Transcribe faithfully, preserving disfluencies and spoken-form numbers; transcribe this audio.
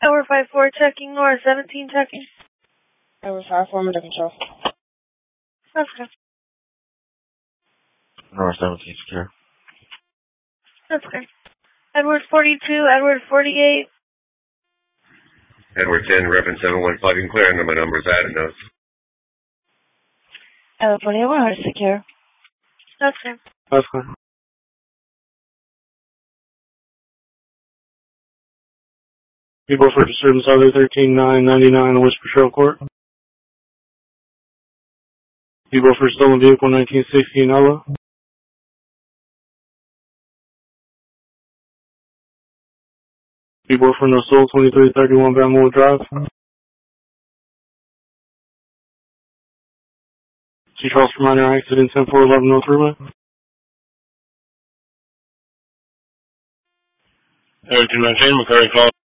Tower five four checking, Nora seventeen checking. Tower five four, under control. Okay. Nora seventeen secure. That's okay. Edward forty-two, Edward forty-eight. Edward ten, reference seven one five, you can clear under my numbers, added notes. Edward forty-eight, one hundred secure. That's okay. That's fine. People for disturbance other thirteen nine ninety-nine West Patrol Court. People for stolen vehicle nineteen sixty in Ella. People for no soul twenty-three thirty-one Bramwood Drive. C. Charles for minor accident ten four eleven North River. Air two nineteen, McCurry call.